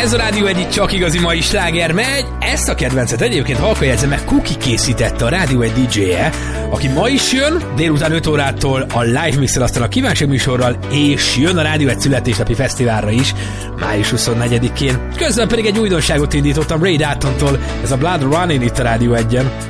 Ez a Rádió egyik csak igazi mai sláger megy. Ezt a kedvencet egyébként halka jegyzem meg Cookie készítette, a Rádió egy DJ-je, aki ma is jön, délután 5 órától a Live Mixel, aztán a kívánság műsorral, és jön a Rádió egy születésnapi fesztiválra is, május 24-én. Közben pedig egy újdonságot indítottam Ray Daltontól, ez a Blood Running itt a Rádió 1-en.